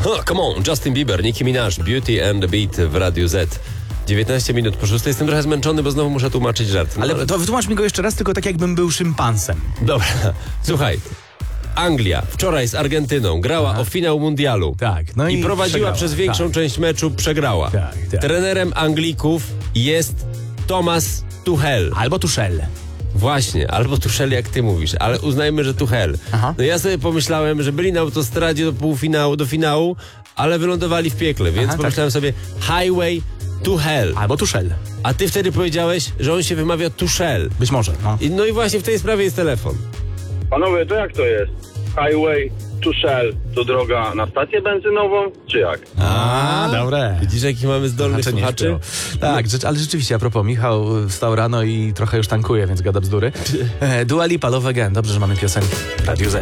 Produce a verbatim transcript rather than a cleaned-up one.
Huh, come on, Justin Bieber, Nicki Minaj, Beauty and the Beat w Radiu Z. dziewiętnaście minut po szóstej. Jestem trochę zmęczony, bo znowu muszę tłumaczyć żart. No, Ale, ale to wytłumacz mi go jeszcze raz, tylko tak jakbym był szympansem. Dobra, słuchaj. Anglia wczoraj z Argentyną grała Aha. o finał mundialu. Tak, no I, i prowadziła przegrała. przez większą Tak. część meczu, przegrała. Tak, tak. Trenerem Anglików jest Thomas Tuchel. Albo Tuchel. Właśnie, albo Tuchel jak ty mówisz, ale uznajmy, że Tuchel. Aha. No ja sobie pomyślałem, że byli na autostradzie do półfinału, do finału, ale wylądowali w piekle, więc Aha, pomyślałem tak. sobie Highway to Hell. Albo Tuchel. A ty wtedy powiedziałeś, że on się wymawia Tuchel. Być może, no. I, no i właśnie w tej sprawie jest telefon. Panowie, to jak to jest? Highway to Shell to droga na stację benzynową, czy jak? A, dobre. Widzisz, jakich mamy zdolnych Znaczy, nie słuchaczy? śpiewał. Tak, rzecz, ale rzeczywiście, a propos, Michał wstał rano i trochę już tankuje, więc gada bzdury. E, Dua Lipa, Love Again. Dobrze, że mamy piosenkę. Radio Z.